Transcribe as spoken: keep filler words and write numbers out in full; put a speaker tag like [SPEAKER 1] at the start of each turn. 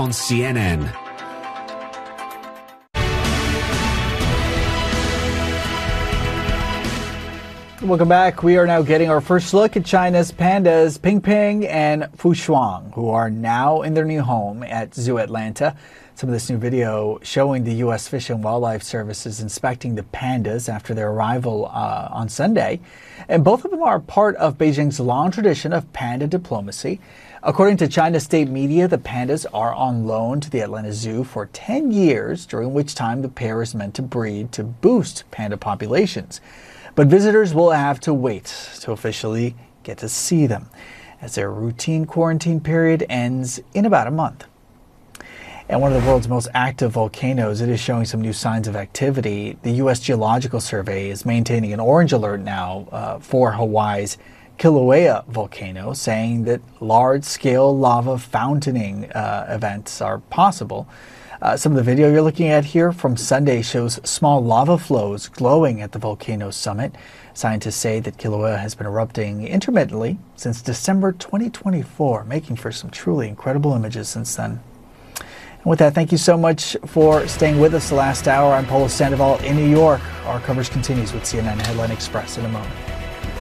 [SPEAKER 1] on C N N.
[SPEAKER 2] Welcome back. We are now getting our first look at China's pandas Ping Ping and Fu Shuang, who are now in their new home at Zoo Atlanta. Some of this new video showing the U S Fish and Wildlife Services inspecting the pandas after their arrival uh, on Sunday. And both of them are part of Beijing's long tradition of panda diplomacy. According to China state media, the pandas are on loan to the Atlanta Zoo for ten years, during which time the pair is meant to breed to boost panda populations. But visitors will have to wait to officially get to see them, as their routine quarantine period ends in about a month. And one of the world's most active volcanoes, it is showing some new signs of activity. The U S Geological Survey is maintaining an orange alert now uh, for Hawaii's Kilauea volcano, saying that large-scale lava fountaining uh, events are possible. Uh, some of the video you're looking at here from Sunday shows small lava flows glowing at the volcano's summit. Scientists say that Kilauea has been erupting intermittently since December twenty twenty-four, making for some truly incredible images since then. And with that, thank you so much for staying with us the last hour. I'm Paulo Sandoval in New York. Our coverage continues with C N N Headline Express in a moment.